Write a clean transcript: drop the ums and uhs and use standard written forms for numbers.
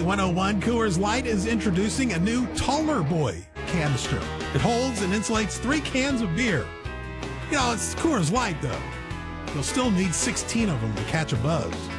Z101 Coors Light is introducing a new Taller Boy canister. It holds and insulates 3 cans of beer. You know, it's Coors Light, though. You'll still need 16 of them to catch a buzz.